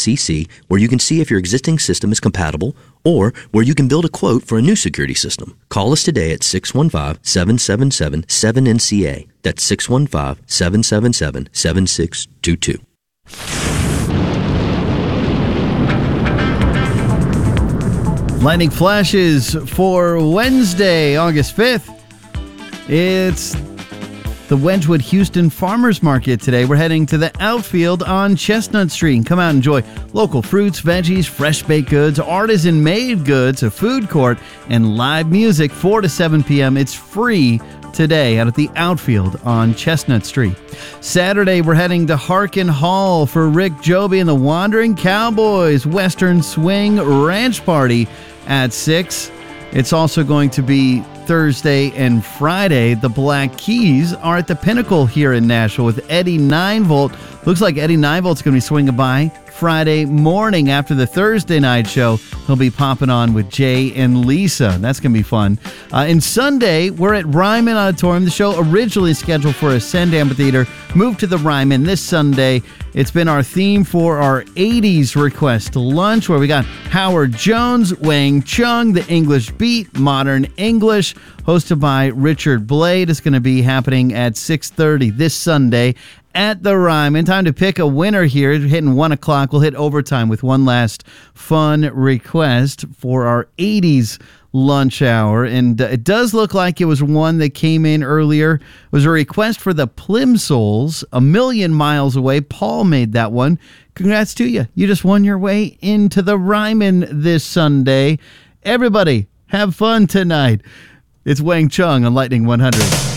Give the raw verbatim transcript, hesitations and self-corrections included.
c c, where you can see if your existing system is compatible or where you can build a quote for a new security system. Call us today at six one five, seven seven seven, seven N C A. That's six one five, seven seven seven, seven six two two. Lightning flashes for Wednesday, August fifth. It's the Wedgwood Houston Farmers Market today. We're heading to the outfield on Chestnut Street. Come out and enjoy local fruits, veggies, fresh baked goods, artisan-made goods, a food court, and live music four to seven p.m. It's free today out at the outfield on Chestnut Street. Saturday, we're heading to Harkin Hall for Rick Joby and the Wandering Cowboys Western Swing Ranch Party at six. It's also going to be Thursday and Friday. The Black Keys are at the Pinnacle here in Nashville with Eddie nine volt. Looks like Eddie nine volt's going to be swinging by Friday morning after the Thursday night show. He'll be popping on with Jay and Lisa. That's going to be fun. Uh, and Sunday, we're at Ryman Auditorium. The show originally scheduled for Ascend Amphitheater moved to the Ryman this Sunday. It's been our theme for our eighties request lunch, where we got Howard Jones, Wang Chung, The English Beat, Modern English, hosted by Richard Blade. It's going to be happening at six thirty this Sunday at the Ryman. Time to pick a winner here. Hitting one o'clock. We'll hit overtime with one last fun request for our eighties lunch hour. And uh, it does look like it was one that came in earlier. It was a request for the Plimsolls, A Million Miles Away. Paul made that one. Congrats to you. You just won your way into the Ryman this Sunday. Everybody, have fun tonight. It's Wang Chung on Lightning one hundred.